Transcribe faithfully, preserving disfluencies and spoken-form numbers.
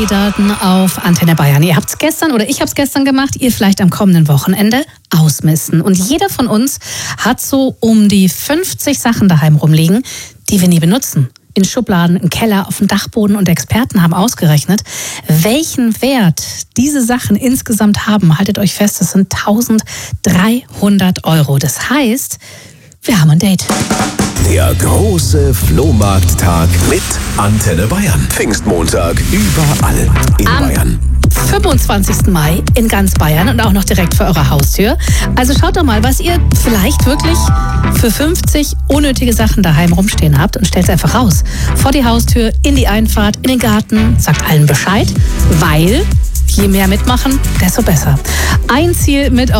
Dolly Dalton auf Antenne Bayern. Ihr habt es gestern oder ich habe es gestern gemacht, ihr vielleicht am kommenden Wochenende ausmisten. Und jeder von uns hat so um die fünfzig Sachen daheim rumliegen, die wir nie benutzen. In Schubladen, im Keller, auf dem Dachboden, und Experten haben ausgerechnet, welchen Wert diese Sachen insgesamt haben. Haltet euch fest, das sind eintausenddreihundert Euro. Das heißt, wir haben ein Date. Der große Flohmarkttag mit Antenne Bayern. Pfingstmontag überall in Am Bayern. fünfundzwanzigsten Mai in ganz Bayern und auch noch direkt vor eurer Haustür. Also schaut doch mal, was ihr vielleicht wirklich für fünfzig unnötige Sachen daheim rumstehen habt und stellt es einfach raus. Vor die Haustür, in die Einfahrt, in den Garten, sagt allen Bescheid, weil je mehr mitmachen, desto besser. Ein Ziel mit